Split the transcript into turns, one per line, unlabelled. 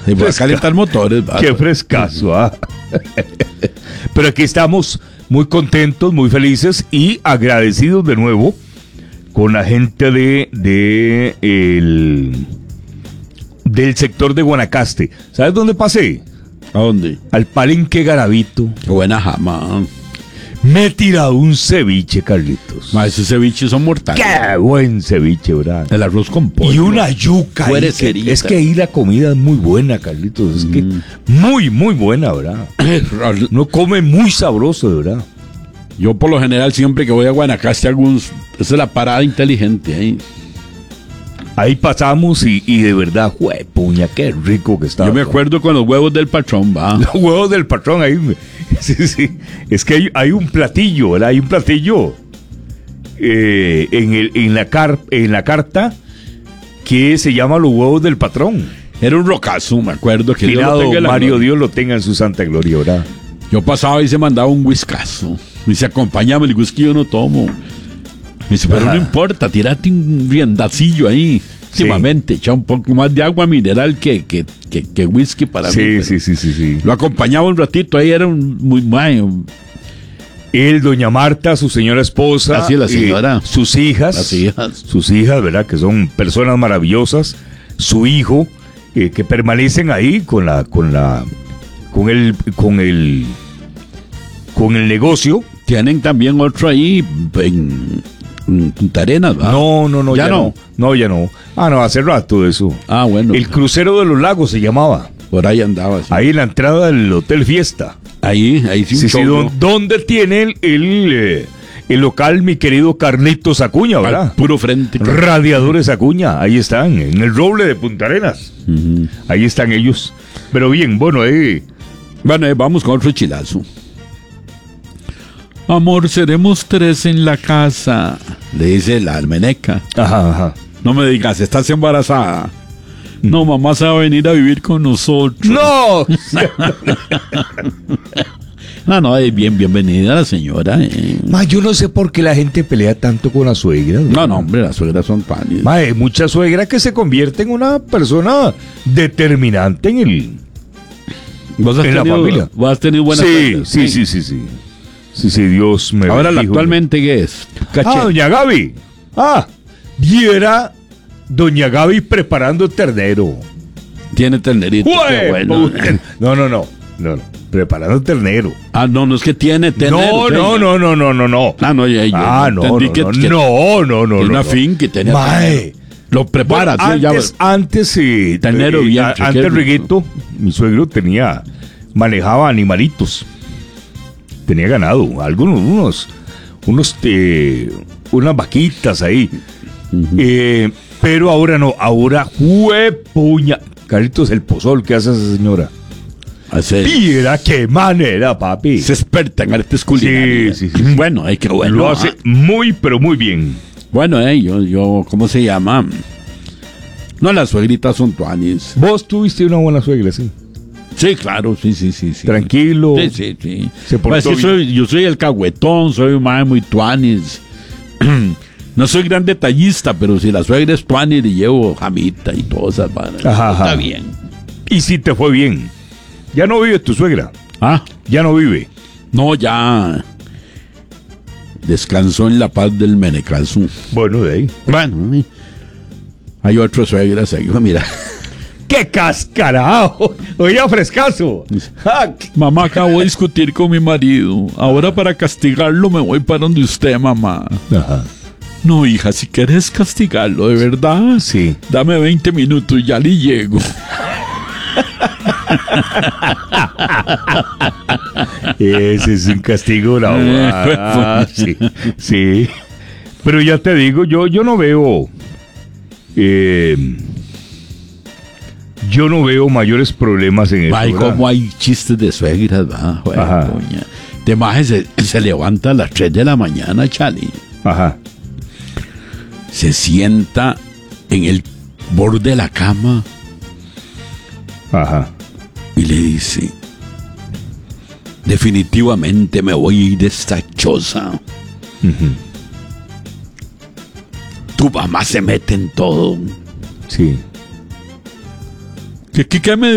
Y voy a calentar motores. ¿Va?
Qué frescazo, ¿ah? Pero aquí estamos muy contentos, muy felices y agradecidos de nuevo con la gente del sector de Guanacaste. ¿Sabes dónde pasé?
¿A dónde?
Al Palenque Garavito.
Qué buena jama.
Me he tirado un ceviche, Carlitos.
Ma, esos ceviches son mortales.
Qué buen ceviche, ¿verdad?
El arroz con pollo.
Y una yuca. Es que ahí la comida es muy buena, Carlitos. Es que muy, muy buena, ¿verdad? No come muy sabroso, ¿verdad?
Yo por lo general siempre que voy a Guanacaste esa es la parada inteligente ahí.
Ahí pasamos y de verdad, puña, qué rico que estaba.
Yo me acuerdo con los huevos del patrón, va.
Los huevos del patrón ahí. Sí, sí. Es que hay un platillo, ¿verdad? Hay un platillo en la carta que se llama los huevos del patrón.
Era un rocazo, me acuerdo. Que
Dios lo tenga en Mario, Dios lo tenga en su santa gloria, ¿verdad?
Yo pasaba y se mandaba un whiskazo. Me dice, acompáñame, el whisky yo no tomo. Me dice, pero no importa, tírate un riendacillo ahí. Últimamente, echa un poco más de agua mineral que whisky para mí.
Sí.
Lo acompañaba un ratito, ahí era muy mayo.
Él, doña Marta, su señora esposa.
Así la señora.
Sus hijas. Sus hijas, ¿verdad? Que son personas maravillosas. Su hijo, que permanecen ahí con el negocio.
Tienen también otro ahí en Punta Arenas, ¿verdad?
No, ya no. No, ya no. No, hace rato eso.
Bueno.
El Crucero de los Lagos se llamaba.
Por ahí andaba. Sí.
Ahí en la entrada del Hotel Fiesta.
Ahí sí.
Sí, donde tiene el local mi querido Carlitos Acuña, ¿verdad?
Al puro frente.
Radiadores Acuña, ahí están, en el Roble de Punta Arenas. Ahí están ellos. Pero bien, bueno,
vamos con otro chilazo. Amor, seremos 3 en la casa, le dice la almeneca.
Ajá.
No me digas, ¿estás embarazada? No, mamá se va a venir a vivir con nosotros.
¡No!
No, es bienvenida la señora.
Yo no sé por qué la gente pelea tanto con la suegra.
No, hombre, las suegras son panes.
Hay mucha suegra que se convierte en una persona determinante en la familia.
¿Vos has tenido buenas suegras?
Sí, Dios me
Ahora,
bendijo.
¿actualmente qué es?
Doña Gaby. Viera doña Gaby preparando ternero.
Tiene ternerito. Qué bueno.
No. Preparando ternero.
No es que tiene ternero.
No.
No.
No.
Una finca que tenía ternero. Lo prepara.
Antes
ternero bien.
Antes Riguito, mi suegro manejaba animalitos. Tenía ganado, unas vaquitas ahí. Pero ahora no, ahora puña. Carlitos, el pozol que hace esa señora. Mira qué manera, papi.
Es experta en artes culinarias.
Sí.
Bueno, qué bueno.
Lo hace muy, pero muy bien.
Bueno, yo, ¿cómo se llama? No, las suegritas son tuanis.
Vos tuviste una buena suegra, sí.
Sí, claro, sí.
Tranquilo.
Sí. Yo soy el cagüetón, soy un mae muy tuanis. No soy gran detallista, pero si la suegra es tuanis, le llevo jamita y todas esas varas. Está bien.
¿Y si te fue bien? ¿Ya no vive tu suegra? ¿Ya no vive?
No, ya descansó en la paz del Menecazú.
Bueno, de ahí.
Bueno, hay otras suegras ahí, mira.
¡Qué cascarajo! Oiga, frescazo.
Mamá, acabo de discutir con mi marido. Ahora para castigarlo me voy para donde usted, mamá. No, hija, si quieres castigarlo, ¿de verdad?
Sí.
Dame 20 minutos y ya le llego.
Ese es un castigo, sí. Pero ya te digo, yo no veo... yo no veo mayores problemas en eso.
Ay, como hay chistes de suegras, va. De más se levanta a las 3 de la mañana, Chali. Se sienta en el borde de la cama. Y le dice: definitivamente me voy a ir de esta choza. Tu mamá se mete en todo.
Sí.
¿Qué me